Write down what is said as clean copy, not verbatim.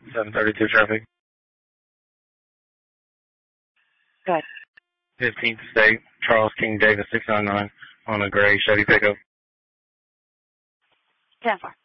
732 traffic. Go ahead. 15th State, Charles King Davis 699 on a gray Chevy pickup. 10-4.